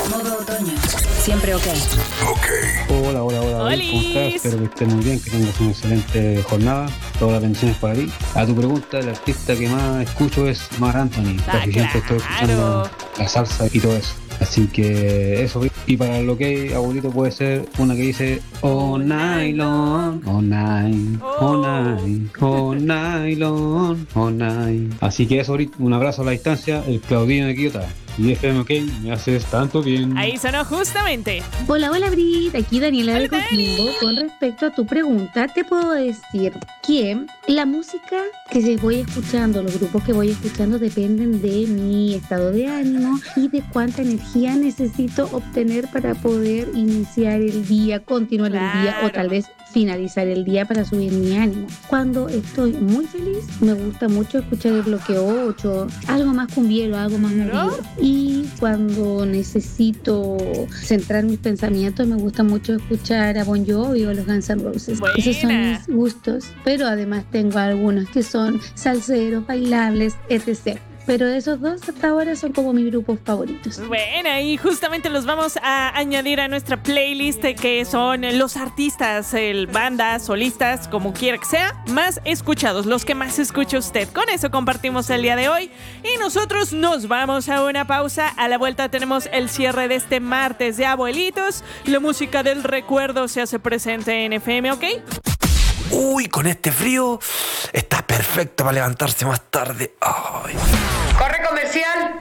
Modo otoño. Siempre ok. Hola, David, ¿cómo estás? Espero que estés muy bien, que tengas una excelente jornada. Todas las bendiciones para ti. A tu pregunta, el artista que más escucho es Marc Anthony. Casi siempre estoy escuchando la salsa y todo eso. Así que eso. Y para lo que abuelito puede ser una que dice all night long, all night, all night, all night long, all night. Así que eso, un abrazo a la distancia, el Claudino de Quillota. Y FM OK, me haces tanto bien. Ahí sonó justamente. Hola, Brit, aquí Daniela de Coquimbo. Con respecto a tu pregunta, te puedo decir que la música que voy escuchando, los grupos que voy escuchando dependen de mi estado de ánimo y de cuánta energía necesito obtener para poder iniciar el día, continuar el día o tal vez finalizar el día para subir mi ánimo. Cuando estoy muy feliz, me gusta mucho escuchar el bloque 8, algo más cumbiero, algo más movido. Y cuando necesito centrar mis pensamientos, me gusta mucho escuchar a Bon Jovi o los Guns N' Roses. Buena. Esos son mis gustos, pero además tengo algunos que son salseros, bailables, etc. Pero esos dos hasta ahora son como mis grupos favoritos. Bueno, y justamente los vamos a añadir a nuestra playlist, que son los artistas, bandas, solistas, como quiera que sea, más escuchados, los que más escucha usted. Con eso compartimos el día de hoy y nosotros nos vamos a una pausa. A la vuelta tenemos el cierre de este martes de abuelitos. La música del recuerdo se hace presente en FM OK. Uy, con este frío está perfecto para levantarse más tarde. Ay. ¡Corre comercial!